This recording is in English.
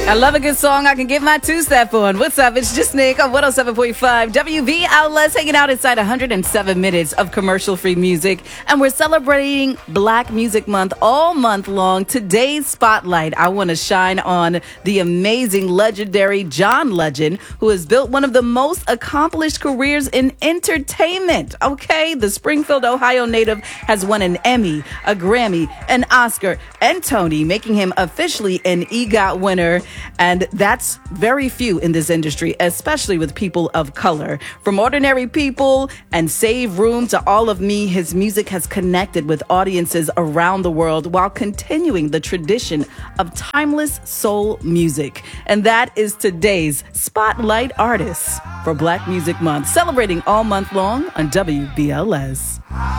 I love a good song I can get my two-step on. What's up? It's just Nick on 107.5 WVLS, hanging out inside 107 minutes of commercial-free music. And we're celebrating Black Music Month all month long. Today's spotlight, I want to shine on the amazing, legendary John Legend, who has built one of the most accomplished careers in entertainment. Okay, the Springfield, Ohio native has won an Emmy, a Grammy, an Oscar, and Tony, making him officially an EGOT winner. And that's very few in this industry, especially with people of color. From Ordinary People and Save Room to All of Me, his music has connected with audiences around the world while continuing the tradition of timeless soul music. And that is today's Spotlight Artists for Black Music Month, celebrating all month long on WBLS.